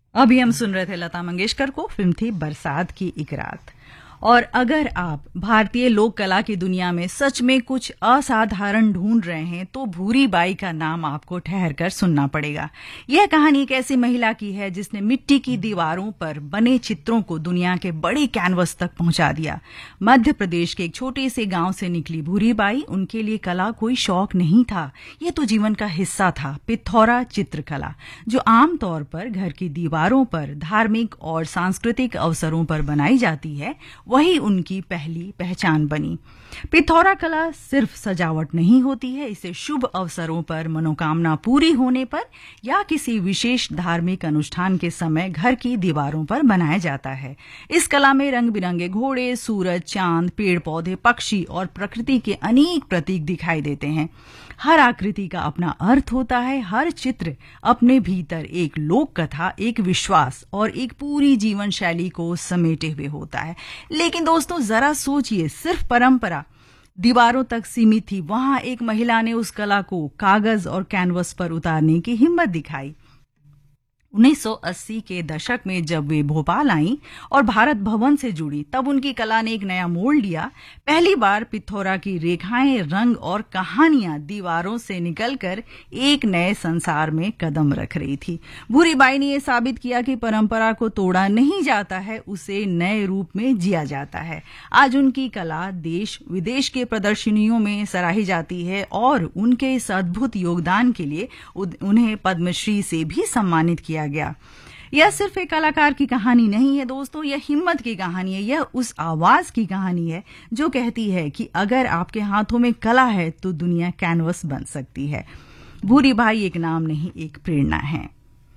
अभी हम सुन रहे थे लता मंगेशकर को, फिल्म थी बरसात की एक रात। और अगर आप भारतीय लोक कला की दुनिया में सच में कुछ असाधारण ढूंढ रहे हैं तो भूरी बाई का नाम आपको ठहर कर सुनना पड़ेगा। यह कहानी एक ऐसी महिला की है जिसने मिट्टी की दीवारों पर बने चित्रों को दुनिया के बड़े कैनवस तक पहुंचा दिया। मध्य प्रदेश के एक छोटे से गांव से निकली भूरी बाई, उनके लिए कला कोई शौक नहीं था, ये तो जीवन का हिस्सा था। पिथौरा चित्रकला, जो आमतौर पर घर की दीवारों पर धार्मिक और सांस्कृतिक अवसरों पर बनाई जाती है, वही उनकी पहली पहचान बनी। पिथौरा कला सिर्फ सजावट नहीं होती है, इसे शुभ अवसरों पर, मनोकामना पूरी होने पर या किसी विशेष धार्मिक अनुष्ठान के समय घर की दीवारों पर बनाया जाता है। इस कला में रंग बिरंगे घोड़े, सूरज, चांद, पेड़ पौधे, पक्षी और प्रकृति के अनेक प्रतीक दिखाई देते हैं। हर आकृति का अपना अर्थ होता है, हर चित्र अपने भीतर एक लोक कथा, एक विश्वास और एक पूरी जीवन शैली को समेटे हुए होता है। लेकिन दोस्तों जरा सोचिए, सिर्फ परंपरा दीवारों तक सीमित थी, वहां एक महिला ने उस कला को कागज और कैनवस पर उतारने की हिम्मत दिखाई। 1980 के दशक में जब वे भोपाल आईं और भारत भवन से जुड़ी, तब उनकी कला ने एक नया मोड़ लिया। पहली बार पिथौरा की रेखाएं, रंग और कहानियां दीवारों से निकलकर एक नए संसार में कदम रख रही थी। भूरी बाई ने यह साबित किया कि परंपरा को तोड़ा नहीं जाता है, उसे नए रूप में जिया जाता है। आज उनकी कला देश विदेश के प्रदर्शनियों में सराही जाती है और उनके इस अद्भुत योगदान के लिए उन्हें पद्मश्री से भी सम्मानित किया गया। यह सिर्फ एक कलाकार की कहानी नहीं है दोस्तों, यह हिम्मत की कहानी है। यह उस आवाज की कहानी है जो कहती है कि अगर आपके हाथों में कला है तो दुनिया कैनवस बन सकती है। भूरी बाई एक नाम नहीं, एक प्रेरणा है।